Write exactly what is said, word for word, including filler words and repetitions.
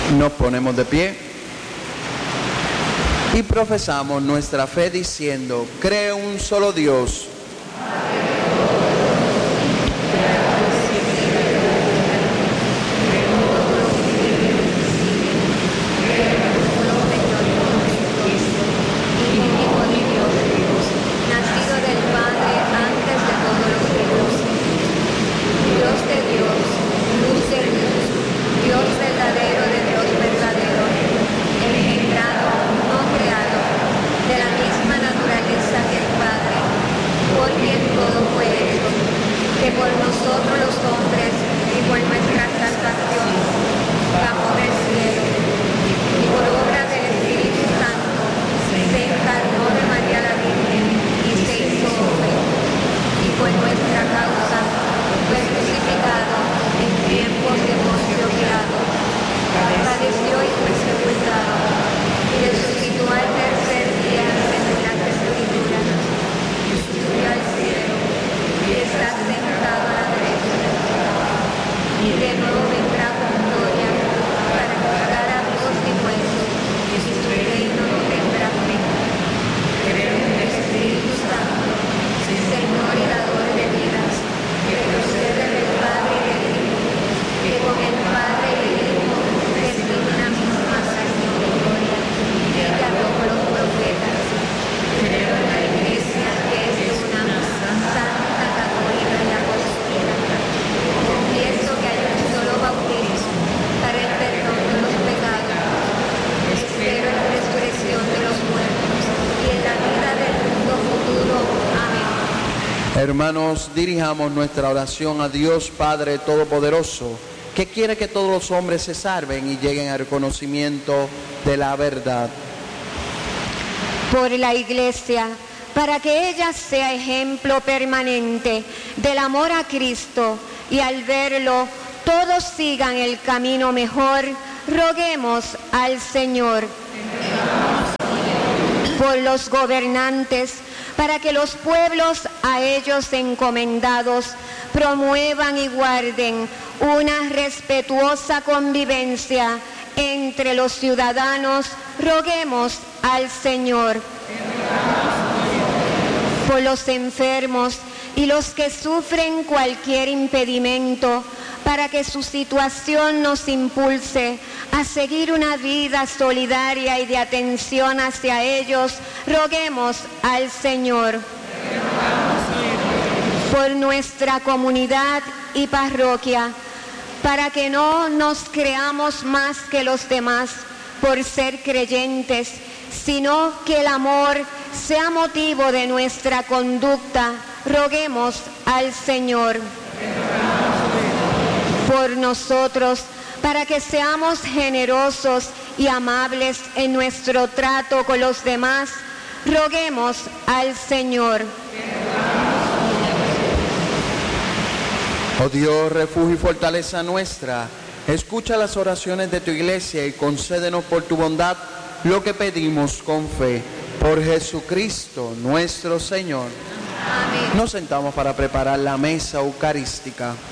Nos ponemos de pie y profesamos nuestra fe diciendo: creo en un solo Dios, Hermanos, dirijamos nuestra oración a Dios Padre Todopoderoso, que quiere que todos los hombres se salven y lleguen al conocimiento de la verdad. Por la Iglesia, para que ella sea ejemplo permanente del amor a Cristo y al verlo todos sigan el camino mejor, roguemos al Señor. Por los gobernantes, para que los pueblos a ellos encomendados promuevan y guarden una respetuosa convivencia entre los ciudadanos, roguemos al Señor. Por los enfermos y los que sufren cualquier impedimento, para que su situación nos impulse a seguir una vida solidaria y de atención hacia ellos, roguemos al Señor. Por nuestra comunidad y parroquia, para que no nos creamos más que los demás por ser creyentes, sino que el amor sea motivo de nuestra conducta, roguemos al Señor. Por nosotros, para que seamos generosos y amables en nuestro trato con los demás, roguemos al Señor. Oh Dios, refugio y fortaleza nuestra, escucha las oraciones de tu Iglesia y concédenos por tu bondad lo que pedimos con fe. Por Jesucristo nuestro Señor. Amén. Nos sentamos para preparar la mesa eucarística.